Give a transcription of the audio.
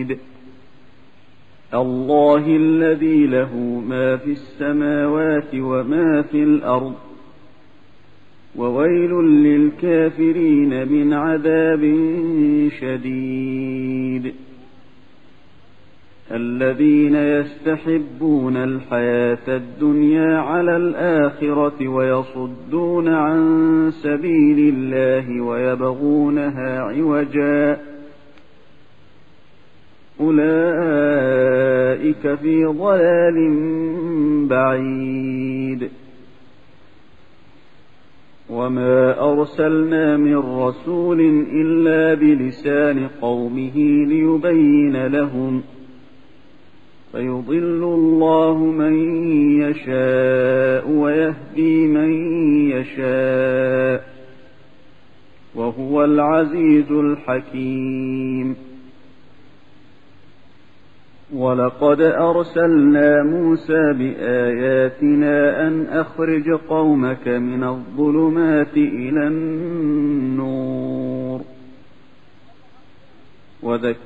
شديد الله الذي له ما في السماوات وما في الأرض وويل للكافرين من عذاب شديد الذين يستحبون الحياة الدنيا على الآخرة ويصدون عن سبيل الله ويبغونها عوجا أولئك في ضلال بعيد وما أرسلنا من رسول إلا بلسان قومه ليبين لهم فيضل الله من يشاء ويهدي من يشاء وهو العزيز الحكيم ولقد أرسلنا موسى بآياتنا أن أخرج قومك من الظلمات إلى النور